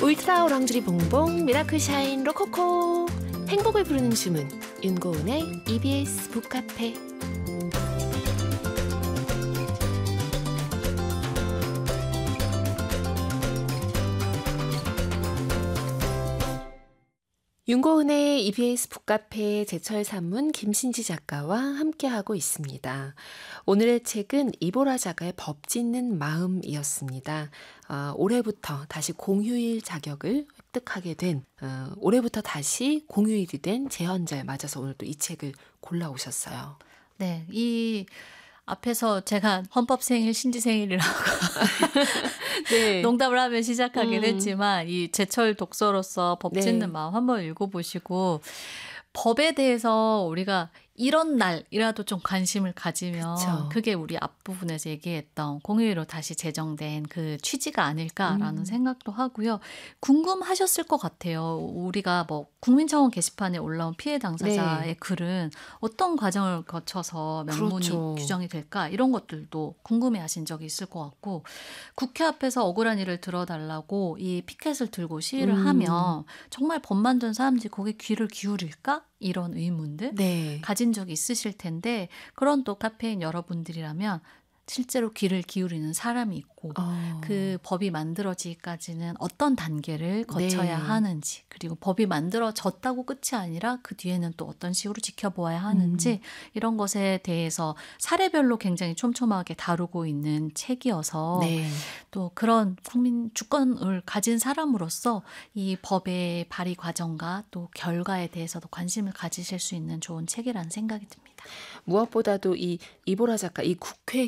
울트라 오랑주리 봉봉 미라클 샤인 로코코 행복을 부르는 주문 윤고은의 EBS 북카페. 윤고은의 EBS 북카페 제철 산문 김신지 작가와 함께하고 있습니다. 오늘의 책은 이보라 작가의 법 짓는 마음이었습니다. 올해부터 다시 공휴일 자격을 획득하게 된 올해부터 다시 공휴일이 된 재헌절 맞아서 오늘 또 이 책을 골라오셨어요. 네, 이 앞에서 제가 헌법생일, 신지생일이라고 네. 농담을 하며 시작하긴 했지만 이 제철 독서로서 법 짓는 마음 한번 읽어보시고 법에 대해서 우리가 이런 날이라도 좀 관심을 가지면 그쵸. 그게 우리 앞부분에서 얘기했던 공휴일로 다시 제정된 그 취지가 아닐까라는 생각도 하고요. 궁금하셨을 것 같아요. 우리가 뭐 국민청원 게시판에 올라온 피해 당사자의 글은 어떤 과정을 거쳐서 명문이 규정이 될까 이런 것들도 궁금해하신 적이 있을 것 같고 국회 앞에서 억울한 일을 들어달라고 이 피켓을 들고 시위를 하면 정말 법 만든 사람들이 거기에 귀를 기울일까? 이런 의문들 가진 적이 있으실 텐데 그런 또 카페인 여러분들이라면 실제로 귀를 기울이는 사람이 있고 그 법이 만들어지기까지는 어떤 단계를 거쳐야 하는지 그리고 법이 만들어졌다고 끝이 아니라 그 뒤에는 또 어떤 식으로 지켜보아야 하는지 이런 것에 대해서 사례별로 굉장히 촘촘하게 다루고 있는 책이어서 또 그런 국민 주권을 가진 사람으로서 이 법의 발의 과정과 또 결과에 대해서도 관심을 가지실 수 있는 좋은 책이라는 생각이 듭니다. 무엇보다도 이 이보라 작가 이 국회